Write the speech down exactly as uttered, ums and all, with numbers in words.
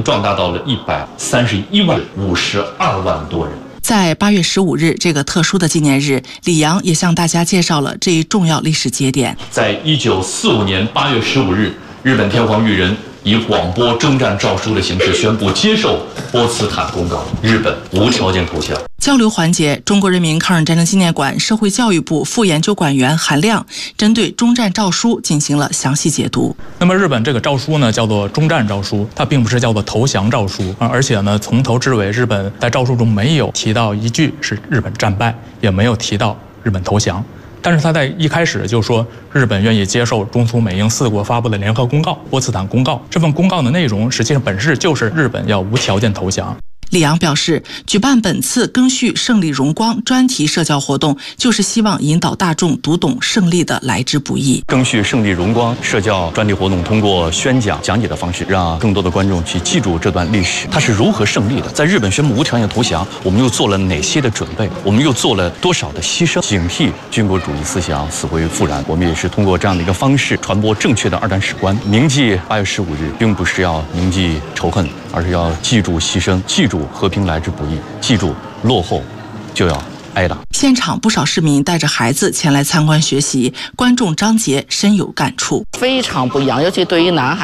壮大到了一百三十一万五十二万多人。 在八月十五日这个特殊的纪念日，李阳也向大家介绍了这一重要历史节点。 在一九四五年八月十五日，日本天皇裕仁以广播征战诏书的形式宣布接受波茨坦公告，日本无条件投降。 交流环节，中国人民抗日战争纪念馆社会教育部副研究馆员韩亮针对终战诏书进行了详细解读。 那么日本这个诏书呢，叫做终战诏书，它并不是叫做投降诏书，而且呢，从头至尾，日本在诏书中没有提到一句是日本战败，也没有提到日本投降。但是他在一开始就说，日本愿意接受中苏美英四国发布的联合公告——波茨坦公告。这份公告的内容，实际上本质就是日本要无条件投降。 李阳表示，举办本次赓续胜利荣光专题社交活动，就是希望引导大众读懂胜利的来之不易。 赓续胜利荣光社交专题活动，通过宣讲、讲解的方式，让更多的观众去记住这段历史，它是如何胜利的。在日本宣布无条件投降，我们又做了哪些的准备？我们又做了多少的牺牲？警惕军国主义思想死灰复燃。我们也是通过这样的一个方式，传播正确的二战史观。铭记八月十五日，并不是要铭记仇恨，而是要记住牺牲，记住和平来之不易，记住落后就要挨打。 现场不少市民带着孩子前来参观学习，观众张杰深有感触， 非常不一样，尤其对于男孩。